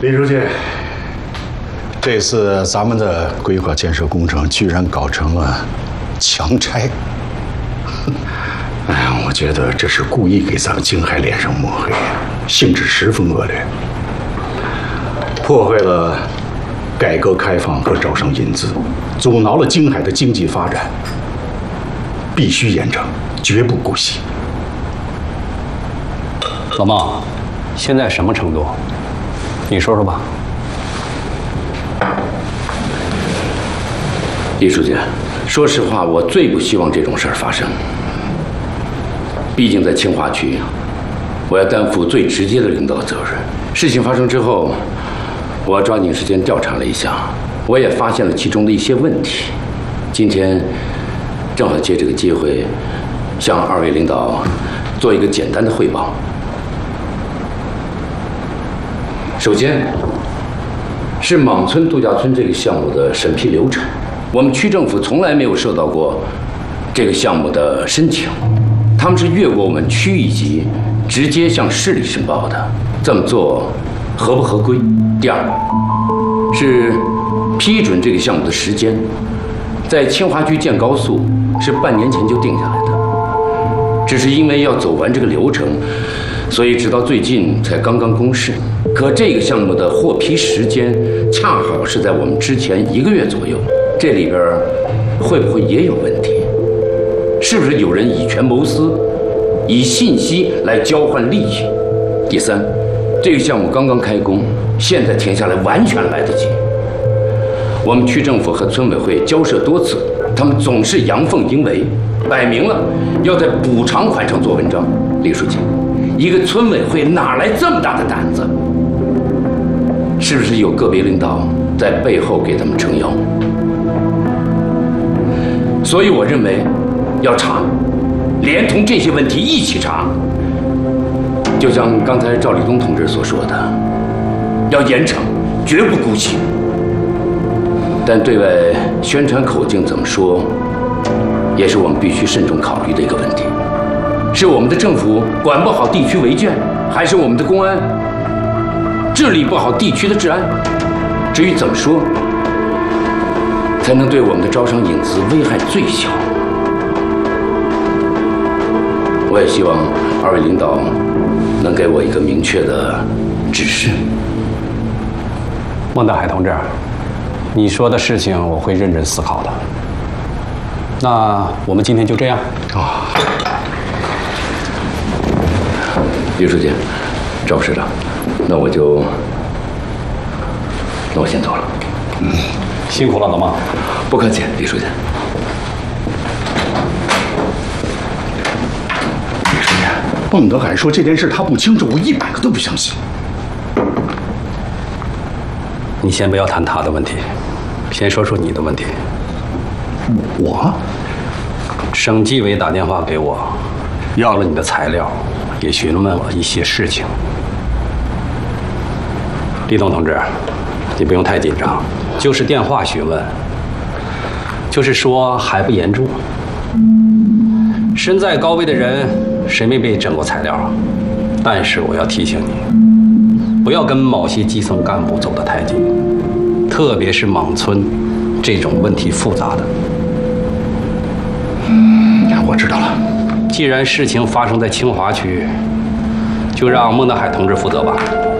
李书记，这次咱们的规划建设工程居然搞成了强拆，哎呀，我觉得这是故意给咱们京海脸上抹黑，性质十分恶劣，破坏了改革开放和招商引资，阻挠了京海的经济发展，必须严惩，绝不姑息。 老孟，现在什么程度？你说说吧。 李书记，说实话，我最不希望这种事儿发生。毕竟在清华区，我要担负最直接的领导责任。事情发生之后，我抓紧时间调查了一下，我也发现了其中的一些问题。今天正好借这个机会，向二位领导做一个简单的汇报。首先是莽村度假村这个项目的审批流程，我们区政府从来没有收到过这个项目的申请，他们是越过我们区一级，直接向市里申报的。这么做合不合规？第二是批准这个项目的时间，在清华区建高速是半年前就定下来的，只是因为要走完这个流程，所以直到最近才刚刚公示。可这个项目的获批时间恰好是在我们之前1个月左右，这里边会不会也有问题？是不是有人以权谋私，以信息来交换利益？第三，这个项目刚刚开工，现在停下来完全来得及。我们区政府和村委会交涉多次，他们总是阳奉阴违，摆明了要在补偿款上做文章。李书记，一个村委会哪来这么大的胆子？是不是有个别领导在背后给他们撑腰？所以我认为要查，连同这些问题一起查。就像刚才赵立东同志所说的，要严惩，绝不姑息。但对外宣传口径怎么说，也是我们必须慎重考虑的一个问题。是我们的政府管不好地区违建，还是我们的公安治理不好地区的治安？至于怎么说才能对我们的招商引资危害最小，我也希望二位领导能给我一个明确的指示。 孟大海同志，你说的事情我会认真思考的。那我们今天就这样。 李书记，赵副市长，那我先走了。 辛苦了，老孟。 不客气，李书记。 李书记，孟德海说这件事他不清楚，我100个都不相信。 你先不要谈他的问题，先说说你的问题。 我？ 省纪委打电话给我，要了你的材料，也询问我一些事情。立东同志，你不用太紧张，就是电话询问，就是说还不严重。身在高位的人，谁没被整过材料啊？但是我要提醒你，不要跟某些基层干部走得太近，特别是莽村这种问题复杂的。 我知道了。 既然事情发生在清华区，就让孟德海同志负责吧。